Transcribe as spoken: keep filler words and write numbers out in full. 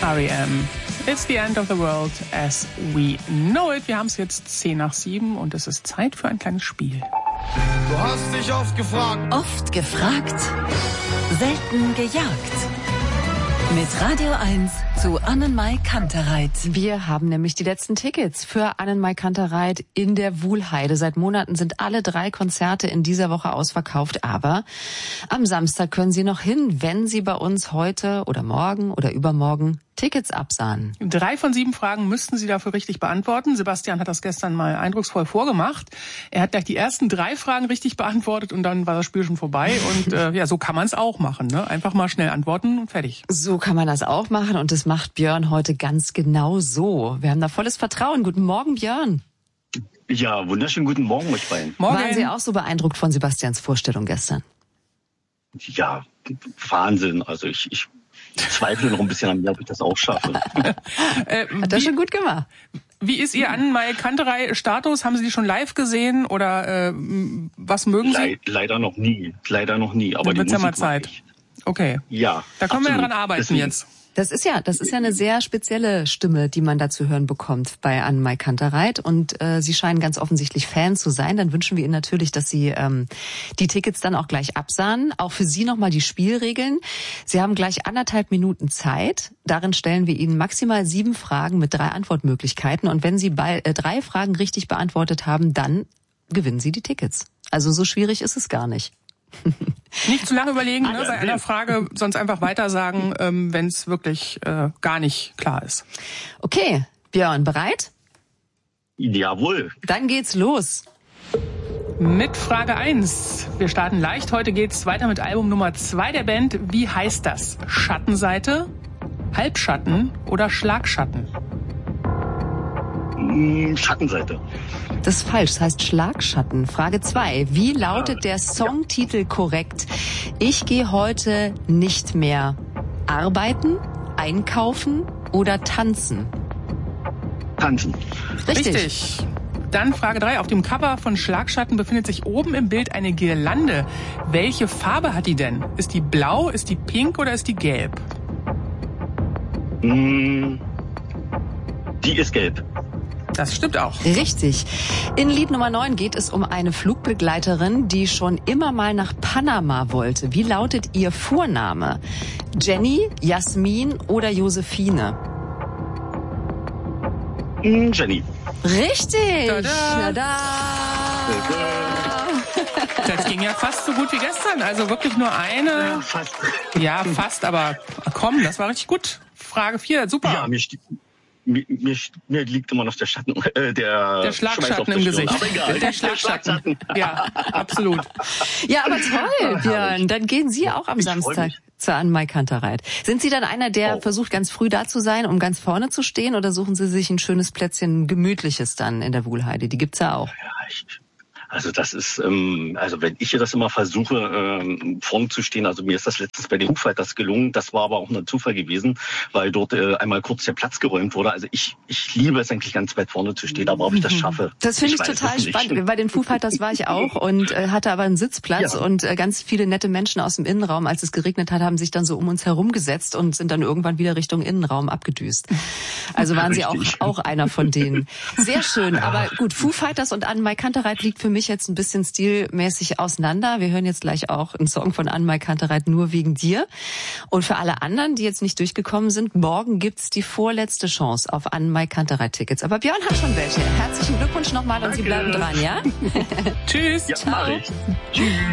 R E M. It's the end of the world as we know it. Wir haben es jetzt zehn nach sieben und es ist Zeit für ein kleines Spiel. Du hast dich oft gefragt. Oft gefragt, selten gejagt. Mit Radio eins zu Annenmai Kantereit. Wir haben nämlich die letzten Tickets für Annenmai Kantereit in der Wuhlheide. Seit Monaten sind alle drei Konzerte in dieser Woche ausverkauft, aber am Samstag können Sie noch hin, wenn Sie bei uns heute oder morgen oder übermorgen Tickets absahen. Drei von sieben Fragen müssten Sie dafür richtig beantworten. Sebastian hat das gestern mal eindrucksvoll vorgemacht. Er hat gleich die ersten drei Fragen richtig beantwortet und dann war das Spiel schon vorbei. Und äh, ja, so kann man es auch machen, ne? Einfach mal schnell antworten und fertig. So kann man das auch machen und das macht Björn heute ganz genau so. Wir haben da volles Vertrauen. Guten Morgen, Björn. Ja, wunderschönen guten Morgen euch beiden. Morgen. Waren Sie auch so beeindruckt von Sebastians Vorstellung gestern? Ja, Wahnsinn. Also ich, ich zweifle noch ein bisschen an mir, ob ich das auch schaffe. äh, Hat er schon gut gemacht. Wie ist Ihr Annenmai Kanterei-Status? Haben Sie die schon live gesehen oder äh, was mögen Sie? Le- leider noch nie, leider noch nie. Aber Dann die wird's ja Musik mal Zeit. mag ich. Okay. Ja, Da können wir ja absolut. dran arbeiten Deswegen. jetzt. Das ist ja, das ist ja eine sehr spezielle Stimme, die man da zu hören bekommt bei Annenmai Kantereit. Und äh, Sie scheinen ganz offensichtlich Fan zu sein. Dann wünschen wir Ihnen natürlich, dass Sie ähm, die Tickets dann auch gleich absahen. Auch für Sie nochmal die Spielregeln. Sie haben gleich anderthalb Minuten Zeit. Darin stellen wir Ihnen maximal sieben Fragen mit drei Antwortmöglichkeiten. Und wenn Sie bei, äh, drei Fragen richtig beantwortet haben, dann gewinnen Sie die Tickets. Also so schwierig ist es gar nicht. Nicht zu lange überlegen, ne, ja, bei einer Frage, sonst einfach weiter sagen, ähm, wenn es wirklich äh, gar nicht klar ist. Okay, Björn, bereit? Jawohl. Dann geht's los. Mit Frage eins. Wir starten leicht. Heute geht's weiter mit Album Nummer zwei der Band. Wie heißt das? Schattenseite, Halbschatten oder Schlagschatten? Hm, Schattenseite. Das ist falsch, das heißt Schlagschatten. Frage zwei. Wie lautet der Songtitel korrekt? Ich gehe heute nicht mehr arbeiten, einkaufen oder tanzen? Tanzen. Richtig. Richtig. Dann Frage drei. Auf dem Cover von Schlagschatten befindet sich oben im Bild eine Girlande. Welche Farbe hat die denn? Ist die blau, ist die pink oder ist die gelb? Hm, die ist gelb. Das stimmt auch. Richtig. In Lied Nummer neun geht es um eine Flugbegleiterin, die schon immer mal nach Panama wollte. Wie lautet ihr Vorname? Jenny, Jasmin oder Josephine? Hm, Jenny. Richtig. Tada. Tada. Das ging ja fast so gut wie gestern. Also wirklich nur eine. Ja, fast. Ja, fast, aber komm, das war richtig gut. Frage vier, super. Ja, mir, sti- mir, mir, mir liegt immer noch der Schatten, äh, der, Der Schweiß auf Schlagschatten der im Stirn. Gesicht. Aber egal. Der Schlagschatten. Ja, absolut. Ja, aber toll, Björn. herrlich. Dann gehen Sie auch am Ich freu Samstag mich. zur Annenmai Kantereit. Sind Sie dann einer, der Oh. versucht, ganz früh da zu sein, um ganz vorne zu stehen, oder suchen Sie sich ein schönes Plätzchen, ein gemütliches dann in der Wuhlheide? Die gibt's ja auch. Ja, ich, also das ist, ähm, also wenn ich das immer versuche, ähm, vorne zu stehen, also mir ist das letztens bei den Foo Fighters gelungen, das war aber auch ein Zufall gewesen, weil dort äh, einmal kurz der Platz geräumt wurde. Also ich, ich liebe es eigentlich ganz weit vorne zu stehen, aber ob ich das schaffe, Das finde ich, weiß total es nicht. spannend. Bei den Foo Fighters war ich auch und äh, hatte aber einen Sitzplatz Ja. und äh, ganz viele nette Menschen aus dem Innenraum, als es geregnet hat, haben sich dann so um uns herum gesetzt und sind dann irgendwann wieder Richtung Innenraum abgedüst. Also waren Sie auch, Richtig. auch einer von denen. Sehr schön, aber gut, Foo Fighters und Annenmai Kantereit liegt für mich jetzt ein bisschen stilmäßig auseinander. Wir hören jetzt gleich auch einen Song von Annenmai Kantereit, Nur wegen dir. Und für alle anderen, die jetzt nicht durchgekommen sind, morgen gibt's die vorletzte Chance auf Annenmai Kantereit Tickets. Aber Björn hat schon welche. Herzlichen Glückwunsch nochmal und Sie bleiben dran, ja? Tschüss. Ja, mach ich.